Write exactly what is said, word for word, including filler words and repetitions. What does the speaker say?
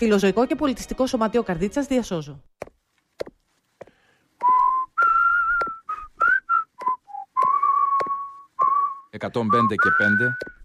Φιλοζωικό και πολιτιστικό σωματείο Καρδίτσας διασώζω. εκατόν πέντε και πέντε